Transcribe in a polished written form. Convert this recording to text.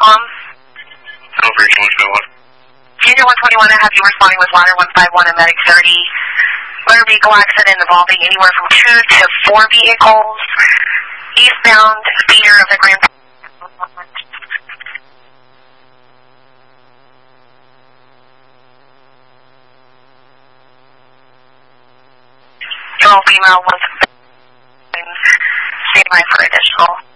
com. Over 121. Junior 121, I have you responding with ladder 151 and medic 30. Motor vehicle accident involving anywhere from 2 to 4 vehicles. Eastbound feeder of the Grand. Female was standby for additional.